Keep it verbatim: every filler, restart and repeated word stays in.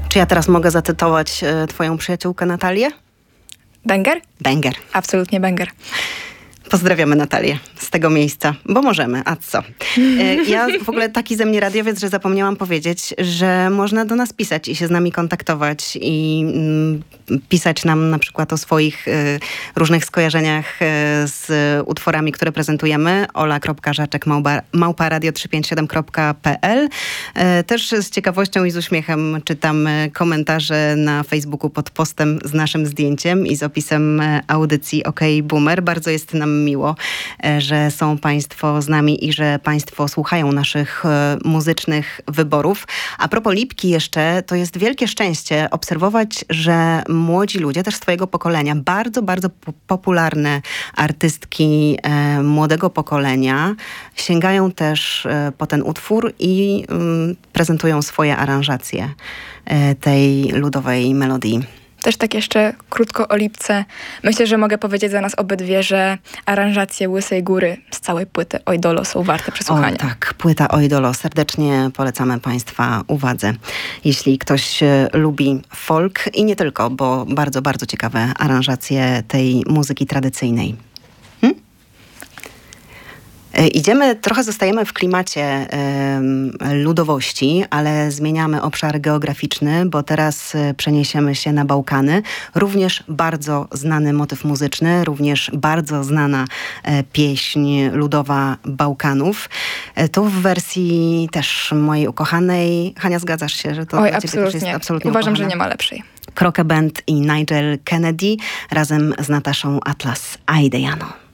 Czy ja teraz mogę zacytować e, twoją przyjaciółkę Natalię? Banger? Banger. Absolutnie banger. Pozdrawiamy Natalię z tego miejsca, bo możemy, a co? Ja w ogóle taki ze mnie radiowiec, że zapomniałam powiedzieć, że można do nas pisać i się z nami kontaktować i mm, pisać nam na przykład o swoich y, różnych skojarzeniach y, z utworami, które prezentujemy. ola kropka żaczek małpa radio trzysta pięćdziesiąt siedem kropka p l. Y, też z ciekawością i z uśmiechem czytam komentarze na Facebooku pod postem z naszym zdjęciem i z opisem audycji OK Boomer. Bardzo jest nam miło, że są Państwo z nami i że Państwo słuchają naszych muzycznych wyborów. A propos Lipki jeszcze, to jest wielkie szczęście obserwować, że młodzi ludzie, też swojego pokolenia, bardzo, bardzo popularne artystki e, młodego pokolenia sięgają też e, po ten utwór i m, prezentują swoje aranżacje e, tej ludowej melodii. Też tak jeszcze krótko o Lipce. Myślę, że mogę powiedzieć za nas obydwie, że aranżacje Łysej Góry z całej płyty Ojdolo są warte przesłuchania. O, tak, płyta Ojdolo. Serdecznie polecamy Państwa uwadze. Jeśli ktoś lubi folk i nie tylko, bo bardzo, bardzo ciekawe aranżacje tej muzyki tradycyjnej. Hmm? Idziemy, trochę zostajemy w klimacie y, ludowości, ale zmieniamy obszar geograficzny, bo teraz przeniesiemy się na Bałkany. Również bardzo znany motyw muzyczny, również bardzo znana y, pieśń ludowa Bałkanów. Y, to w wersji też mojej ukochanej. Hania, zgadzasz się, że to Oj, dla ciebie też jest absolutnie Uważam, ukochana? że nie ma lepszej. Croque Band i Nigel Kennedy razem z Nataszą Atlas Aidejano.